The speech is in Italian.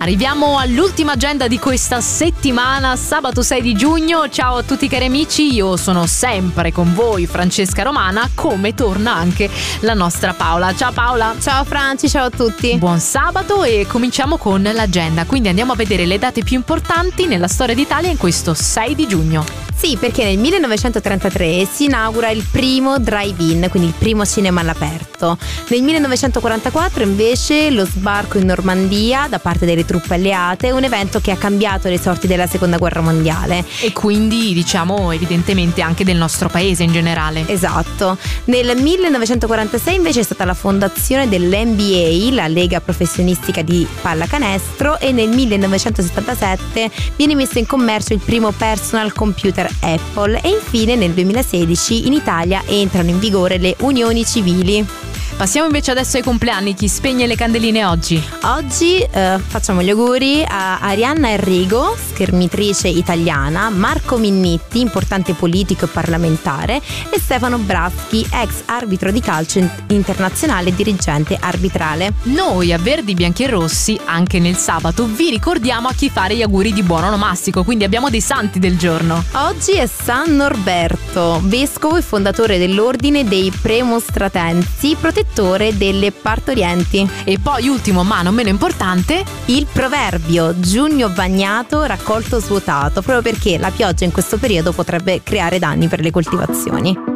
Arriviamo all'ultima agenda di questa settimana, sabato 6 di giugno. Ciao a tutti cari amici, io sono sempre con voi Francesca Romana, come torna anche la nostra Paola. Ciao Paola. Ciao Franci, ciao a tutti. Buon sabato e cominciamo con l'agenda, quindi andiamo a vedere le date più importanti nella storia d'Italia in questo 6 di giugno. Sì, perché nel 1933 si inaugura il primo drive-in, quindi il primo cinema all'aperto. Nel 1944 invece lo sbarco in Normandia da parte delle truppe alleate, un evento che ha cambiato le sorti della seconda guerra mondiale. E quindi diciamo evidentemente anche del nostro paese in generale. Esatto. Nel 1946 invece è stata la fondazione dell'NBA, la Lega Professionistica di Pallacanestro, e nel 1977 viene messo in commercio il primo personal computer Apple e infine nel 2016 in Italia entrano in vigore le unioni civili. Passiamo invece adesso ai compleanni. Chi spegne le candeline oggi? Oggi facciamo gli auguri a Arianna Enrigo, schermitrice italiana, Marco Minnitti, importante politico e parlamentare, e Stefano Braschi, ex arbitro di calcio internazionale e dirigente arbitrale. Noi a Verdi, Bianchi e Rossi, anche nel sabato, vi ricordiamo a chi fare gli auguri di buon onomastico, quindi abbiamo dei santi del giorno. Oggi è San Norberto, vescovo e fondatore dell'ordine dei Premostratensi, protettore delle partorienti. E poi ultimo ma non meno importante, il proverbio giugno bagnato raccolto svuotato, proprio perché la pioggia in questo periodo potrebbe creare danni per le coltivazioni.